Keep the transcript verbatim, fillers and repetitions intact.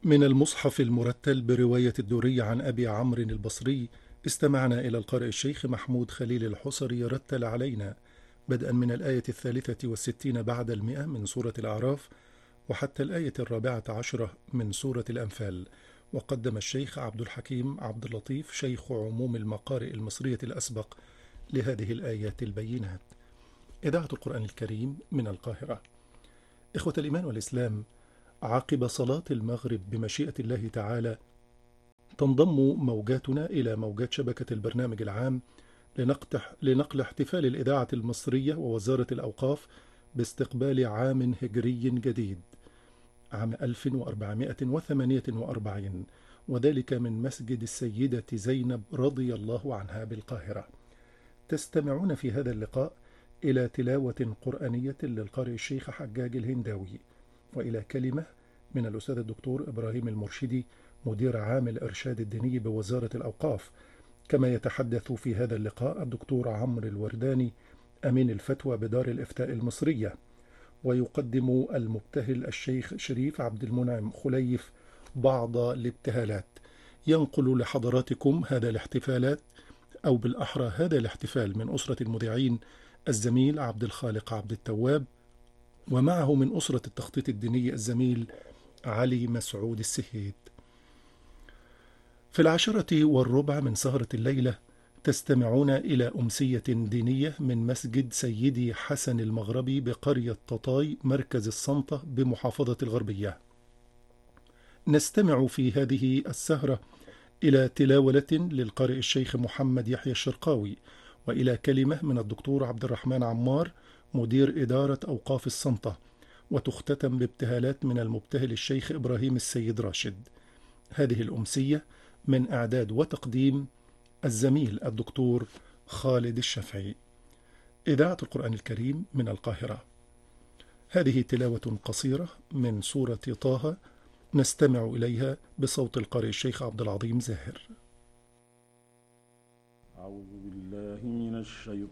من المصحف المرتل برواية الدوري عن أبي عمرو البصري، استمعنا إلى القارئ الشيخ محمود خليل الحصري يرتل علينا بدءا من الآية الثالثة والستين بعد المئة من سورة الأعراف وحتى الآية الرابعة عشرة من سورة الأنفال. وقدم الشيخ عبد الحكيم عبد اللطيف شيخ عموم المقارئ المصرية الأسبق لهذه الآيات البينات. إذاعة القرآن الكريم من القاهرة. إخوة الإيمان والإسلام، عقب صلاة المغرب بمشيئة الله تعالى تنضم موجاتنا إلى موجات شبكة البرنامج العام لنقتح لنقل احتفال الإذاعة المصرية ووزارة الأوقاف باستقبال عام هجري جديد عام ألف وأربعمائة وثمانية وأربعين، وذلك من مسجد السيدة زينب رضي الله عنها بالقاهرة. تستمعون في هذا اللقاء إلى تلاوة قرآنية للقارئ الشيخ حجاج الهنداوي، وإلى كلمة من الأستاذ الدكتور إبراهيم المرشدي مدير عام الإرشاد الديني بوزارة الأوقاف. كما يتحدث في هذا اللقاء الدكتور عمرو الورداني أمين الفتوى بدار الإفتاء المصرية، ويقدم المبتهل الشيخ شريف عبد المنعم خليف بعض الابتهالات. ينقل لحضراتكم هذا الاحتفالات أو بالأحرى هذا الاحتفال من أسرة المذيعين الزميل عبد الخالق عبد التواب، ومعه من أسرة التخطيط الديني الزميل علي مسعود السهيد. في العاشرة والربع من سهرة الليلة تستمعون إلى أمسية دينية من مسجد سيدي حسن المغربي بقرية تطاي مركز السنطة بمحافظة الغربية. نستمع في هذه السهرة إلى تلاوة للقارئ الشيخ محمد يحيى الشرقاوي، وإلى كلمة من الدكتور عبد الرحمن عمار مدير إدارة أوقاف السنطة، وتختتم بابتهالات من المبتهل الشيخ إبراهيم السيد راشد. هذه الأمسية من إعداد وتقديم الزميل الدكتور خالد الشافعي. إذاعة القرآن الكريم من القاهرة. هذه تلاوة قصيرة من سورة طه نستمع إليها بصوت القارئ الشيخ عبد العظيم زاهر. أعوذ بالله من الشيطان